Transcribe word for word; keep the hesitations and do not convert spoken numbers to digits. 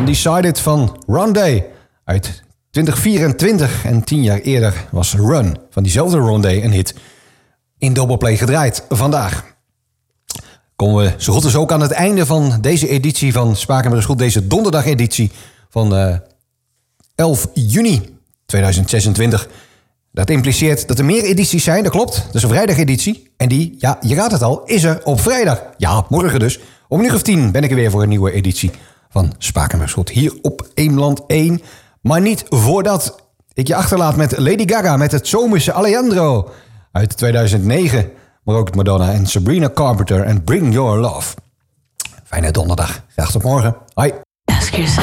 Undecided van Rondé uit twintig vierentwintig. En tien jaar eerder was Run van diezelfde Rondé een hit in Doubleplay gedraaid. Vandaag komen we zo goed als ook aan het einde van deze editie van Spaken met de Schot. Deze donderdag editie van uh, elf juni tweeduizend zesentwintig. Dat impliceert dat er meer edities zijn, dat klopt. Dat is een vrijdageditie. En die, ja, je raadt het al, is er op vrijdag. Ja, morgen dus. Om een uur of tien ben ik er weer voor een nieuwe editie van Spaken met Schot. Hier op Eemland één. Maar niet voordat ik je achterlaat met Lady Gaga met het zomerse Alejandro uit tweeduizend negen. Maar ook Madonna en Sabrina Carpenter en Bring Your Love. Fijne donderdag. Graag tot morgen. Hoi. Ask yourself.